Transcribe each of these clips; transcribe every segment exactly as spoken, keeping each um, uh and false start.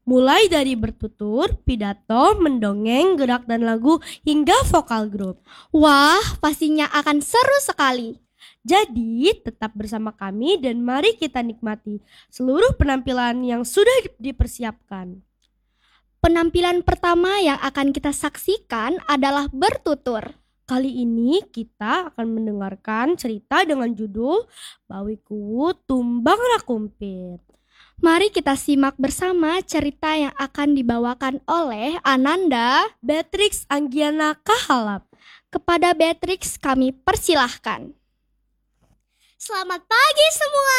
mulai dari bertutur, pidato, mendongeng, gerak dan lagu, hingga vokal grup. Wah, pastinya akan seru sekali. Jadi, tetap bersama kami dan mari kita nikmati seluruh penampilan yang sudah dipersiapkan. Penampilan pertama yang akan kita saksikan adalah bertutur. Kali ini kita akan mendengarkan cerita dengan judul Bawiku Tumbang Rakumpit. Mari kita simak bersama cerita yang akan dibawakan oleh Ananda, Beatrix Anggiana Kahalap. Kepada Beatrix kami persilahkan. Selamat pagi semua.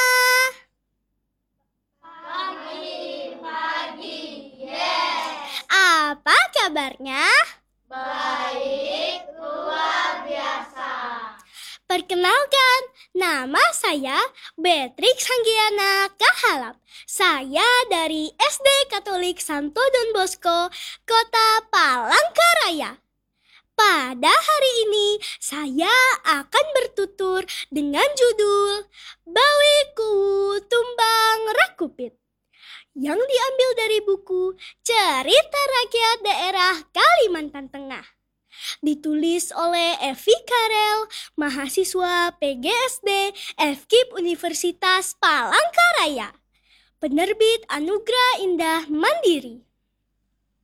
Pagi, pagi, yes. Apa kabarnya? Baik, luar biasa. Perkenalkan, nama saya Beatrix Anggiana Kahalap. Saya dari S D Katolik Santo Don Bosco, Kota Palangkaraya. Pada hari ini, saya akan bertutur dengan judul Bawiku Tumbang Rakupit, yang diambil dari buku Cerita Rakyat Daerah Kalimantan Tengah. Ditulis oleh Evi Karel, mahasiswa P G S D F K I P Universitas Palangkaraya. Penerbit Anugerah Indah Mandiri.